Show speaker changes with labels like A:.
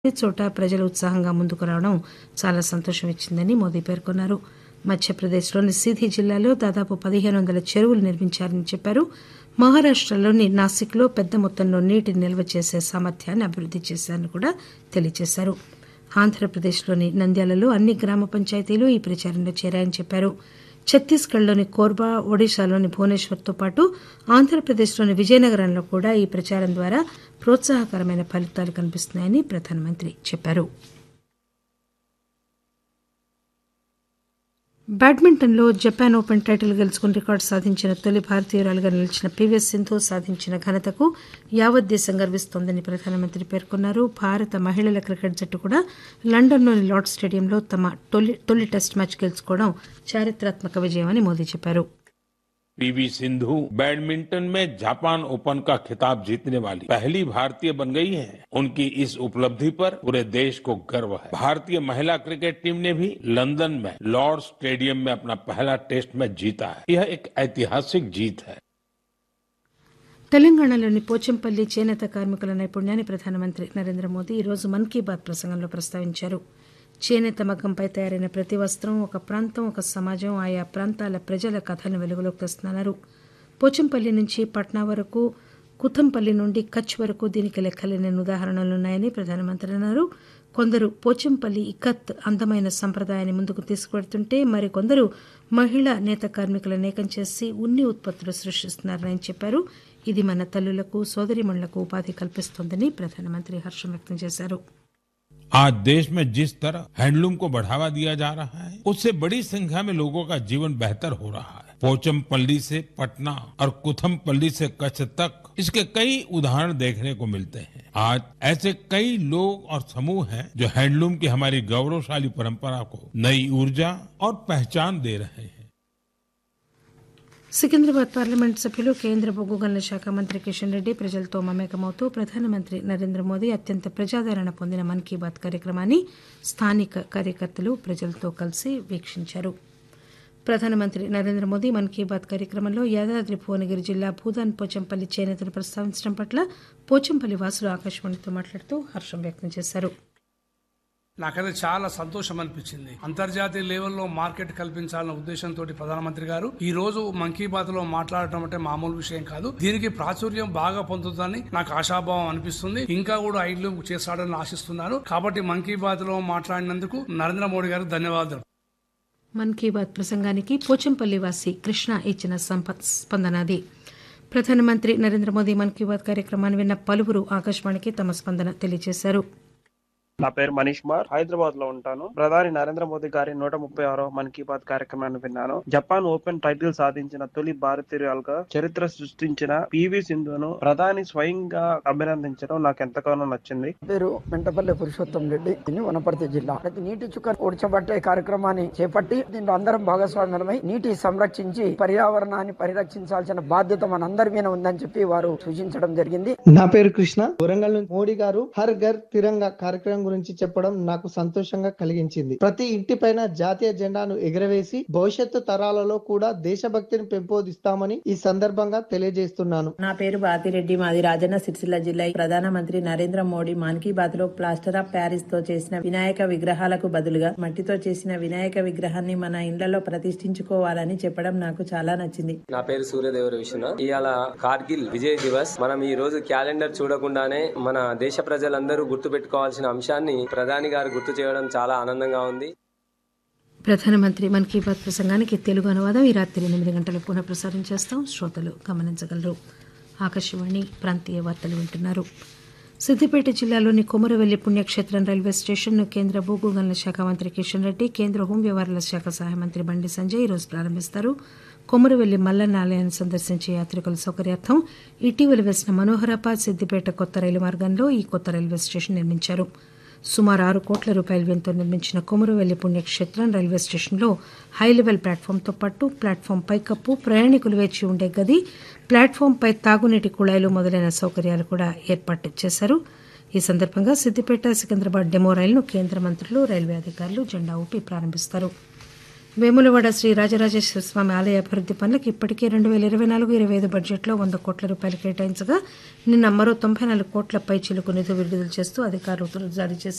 A: ప్రతి చోట ప్రజలు ఉత్సాహంగా ముందుకు రావడం చాలా సంతోషం ఇచ్చిందని మోదీ పేర్కొన్నారు. మధ్యప్రదేశ్లోని సీధీ జిల్లాలో దాదాపు 1500 చెరువులు నిర్మించారని చెప్పారు. మహారాష్టలోని నాసిక్లో పెద్ద మొత్తంలో నీటిని నిల్వ చేసే సామర్థ్యాన్ని అభివృద్ది చేశారని కూడా తెలియజేశారు. ఆంధ్రప్రదేశ్లోని నంద్యాలలో అన్ని గ్రామ పంచాయతీలు ఈ ప్రచారంలో చేరాయని చెప్పారు. ఛత్తీస్గఢ్లోని కోర్బా, ఒడిశాలోని భువనేశ్వర్తో పాటు ఆంధ్రప్రదేశ్లోని విజయనగరంలో కూడా ఈ ప్రచారం ద్వారా ప్రోత్సాహకరమైన ఫలితాలు కనిపిస్తున్నాయని ప్రధానమంత్రి చెప్పారు. బ్యాడ్మింటన్లో జపాన్ ఓపెన్ టైటిల్ గెలుచుకుని రికార్డు సాధించిన తొలి భారతీయురాలుగా నిలిచిన పీవీ సింధు సాధించిన ఘనతకు యావత్ దేశం గర్విస్తోందని ప్రధానమంత్రి పేర్కొన్నారు. భారత మహిళల క్రికెట్ జట్టు కూడా లండన్లోని లార్డ్స్ స్టేడియంలో తమ తొలి టెస్ట్ మ్యాచ్ గెలుచుకోవడం చారిత్రాత్మక విజయమని మోదీ చెప్పారు.
B: पीवी सिंधु बैडमिंटन में जापान ओपन का खिताब जीतने वाली पहली भारतीय बन गई हैं। उनकी इस उपलब्धि पर पूरे देश को गर्व है। भारतीय महिला क्रिकेट टीम ने भी लंदन में लॉर्ड्स स्टेडियम में अपना पहला टेस्ट मैच जीता है। यह एक ऐतिहासिक जीत है.
A: తెలంగాణలోని పోచంపల్లి చేనేత కార్మికుల నైపుణ్యాన్ని ప్రధానమంత్రి నరేంద్ర మోదీ ఈరోజు మన్ కీ బాత్ ప్రసంగంలో ప్రస్తావించారు. చేనేత మగ్గంపై తయారైన ప్రతి వస్త్రం ఒక ప్రాంతం, ఒక సమాజం, ఆయా ప్రాంతాల ప్రజల కథలను వెలుగులోకి తెస్తున్నారు. పోచంపల్లి నుంచి పట్నా వరకు, కుతంపల్లి నుండి కచ్ వరకు దీనికి లెక్కలేని ఉదాహరణలున్నాయని ప్రధానమంత్రి అన్నారు. కొందరు పోచంపల్లి ఇక్కత్ అందమైన సంప్రదాయాన్ని ముందుకు తీసుకువెడుతుంటే మరికొందరు మహిళా నేత కార్మికులను ఏకం చేసి ఉన్ని ఉత్పత్తులు సృష్టిస్తున్నారని చెప్పారు. ఇది మన తల్లులకు, సోదరీమణులకు ఉపాధి కల్పిస్తోందని ప్రధానమంత్రి హర్షం వ్యక్తం చేశారు.
B: आज देश में जिस तरह हैंडलूम को बढ़ावा दिया जा रहा है, उससे बड़ी संख्या में लोगों का जीवन बेहतर हो रहा है. पोचमपल्ली से पटना और कुथमपल्ली से कच्छ तक इसके कई उदाहरण देखने को मिलते हैं. आज ऐसे कई लोग और समूह हैं जो हैंडलूम की हमारी गौरवशाली परंपरा को नई ऊर्जा और पहचान दे रहे हैं.
A: సికింద్రాబాద్ పార్లమెంట్ సభ్యులు కేంద్ర బొగ్గు గనుల శాఖ మంత్రి కిషన్ రెడ్డి ప్రజలతో మమేకమవుతూ ప్రధానమంత్రి నరేంద్ర మోదీ అత్యంత ప్రజాదరణ పొందిన మన్ కీ బాత్ కార్యక్రమాన్ని స్థానిక కార్యకర్తలు ప్రజలతో కలిసి వీక్షించారు. ప్రధానమంత్రి నరేంద్ర మోదీ మన్ కీ బాత్ కార్యక్రమంలో యాదాద్రి భువనగిరి జిల్లా భూదాన్ పోచంపల్లి చేనేతను ప్రస్తావించడం పట్ల పోచంపల్లి వాసులు ఆకాశవాణితో మాట్లాడుతూ హర్షం వ్యక్తం చేశారు.
C: నాకైతే చాలా సంతోషం అనిపించింది. అంతర్జాతీయ లెవెల్లో మార్కెట్ కల్పించాలన్న ఉద్దేశంతో ప్రధానమంత్రి గారు ఈ రోజు మన్ కీ బాత్ లో మాట్లాడటం అంటే మామూలు విషయం కాదు. దీనికి ప్రాచుర్యం బాగా పొందుతుందని నాకు ఆశాభావం అనిపిస్తుంది. ఇంకా కూడా ఐడ్లు చేస్తాడని ఆశిస్తున్నాను. కాబట్టి మన్ కీ బాత్ లో మాట్లాడినందుకు నరేంద్ర మోడీ గారు ధన్యవాదాలు.
A: మన్ కీ బాత్ ప్రసంగానికి పోచంపల్లి వాసి కృష్ణ ఇచ్చిన స్పందనది. ప్రధానమంత్రి నరేంద్ర మోదీ మన్ కీ బాత్ కార్యక్రమాన్ని విన్న పలువురు ఆకాశవాణికి తమ స్పందన తెలియజేశారు.
D: నా పేరు మనీష్ కుమార్, హైదరాబాద్ లో ఉంటాను. ప్రధాని నరేంద్ర మోదీ గారి 136వ మన్ కీ బాత్ కార్యక్రమాన్ని విన్నాను. జపాన్ ఓపెన్ టైటిల్ సాధించిన తొలి భారతీయురాలుగా చరిత్ర సృష్టించిన పీవీ సింధును ప్రధాని స్వయంగా అభినందించడం నాకు ఎంతగానో నచ్చింది.
E: పేరు మెంటపల్లి పురుషోత్తం రెడ్డి, వనపర్తి జిల్లా. నీటి చుక్క ఓడ్చబట్టే కార్యక్రమాన్ని చేపట్టి దీంట్లో అందరం భాగస్వామ్యమై నీటి సంరక్షించి పర్యావరణాన్ని పరిరక్షించాల్సిన బాధ్యత మనందరి మీద ఉందని చెప్పి వారు సూచించడం జరిగింది.
F: నా పేరు కృష్ణ, వరంగల్ నుంచి. మోడీ గారు హర్ ఘర్ తిరంగా కార్యక్రమం గురించి చెప్పడం నాకు సంతోషంగా కలిగించింది. ప్రతి ఇంటి పైన జాతీయ జెండాను ఎగురవేసి భవిష్యత్తు తరాలలో కూడా దేశభక్తిని పెంపొందిస్తామని ఈ సందర్భంగా తెలియజేస్తున్నాను.
G: నా పేరు భారతిరెడ్డి, మాది రాజన్న సిరిసిల్ల జిల్లా. ప్రధానమంత్రి నరేంద్ర మోడీ మన్ కీ బాత్ లో ప్లాస్టర్ ఆఫ్ ప్యారిస్ తో చేసిన వినాయక విగ్రహాలకు బదులుగా మట్టితో చేసిన వినాయక విగ్రహాన్ని మన ఇండ్లలో ప్రతిష్ఠించుకోవాలని చెప్పడం నాకు చాలా నచ్చింది.
H: నా పేరు సూర్యదేవర విశ్వనాథ్. ఇవాళ కార్గిల్ విజయ్ దివస్. మనం ఈ రోజు క్యాలెండర్ చూడకుండానే మన దేశ ప్రజలందరూ గుర్తు పెట్టుకోవాల్సిన అంశాన్ని ప్రధాని గారు గుర్తు చేయడం చాలా ఆనందంగా ఉంది.
A: ప్రధానమంత్రి మన్ కీ బాత్ ప్రసంగానికి తెలుగు అనువాదం ఈ రాత్రి 8 గంటలకు పునః ప్రసారం చేస్తాం. శ్రోతలు గమనించగలరు. ఆకాశవాణి ప్రాంతీయ వార్తలు వింటున్నారు. సిద్దిపేట జిల్లాలోని కొమరవెల్లి పుణ్యక్షేత్రం రైల్వే స్టేషన్ను కేంద్ర బొగ్గు గనుల శాఖ మంత్రి కిషన్ రెడ్డి, కేంద్ర హోం వ్యవహారాల శాఖ సహాయ మంత్రి బండి సంజయ్ ఈరోజు ప్రారంభిస్తారు. కొమరవెల్లి మల్లన్న ఆలయాన్ని సందర్శించే యాత్రికుల సౌకర్యార్థం ఇటీవల వేసిన మనోహరాబాద్ సిద్దిపేట కొత్త రైలు మార్గంలో ఈ కొత్త రైల్వే స్టేషన్ నిర్మించారు. సుమారు 6 కోట్ల రూపాయల వ్యయంతో నిర్మించిన కొమరవెల్లి పుణ్యక్షేత్రం రైల్వే స్టేషన్లో హైలెవెల్ ప్లాట్ఫామ్తో పాటు ప్లాట్ఫామ్ పైకప్పు, ప్రయాణికులు వేచి ఉండే గది, ప్లాట్ఫామ్పై తాగునీటి కుళాయిలు మొదలైన సౌకర్యాలు కూడా ఏర్పాటు చేశారు. ఈ సందర్భంగా సిద్దిపేట సికింద్రాబాద్ డెమో రైలును కేంద్ర మంత్రులు, రైల్వే అధికారులు జెండా ఊపి ప్రారంభిస్తారు. వేములవాడ శ్రీ రాజరాజేశ్వర స్వామి ఆలయ అభివృద్ది పనులకు ఇప్పటికే 2024-25 బడ్జెట్లో 100 కోట్ల రూపాయలు కేటాయించగా నిన్న మరో 94 కోట్ల పైచిలుకు నిధులు విడుదల చేస్తూ అధికారులు జారీ చేశారు.